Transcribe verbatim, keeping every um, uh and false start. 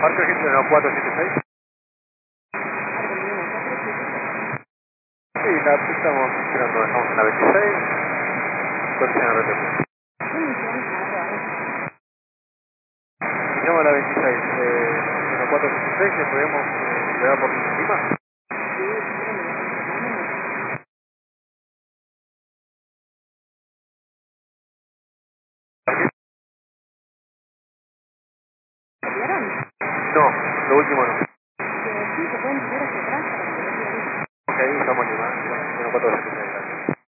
Parque registro uno cuatro siete seis. Sí, la estamos esperando, estamos en la veintiséis. Condición R T P. Iniciamos en la veintiséis, eh, uno cuatro siete seis, que podemos eh, llegar por encima. No, lo último no. Ok, estamos aquí, uno cuatro siete seis.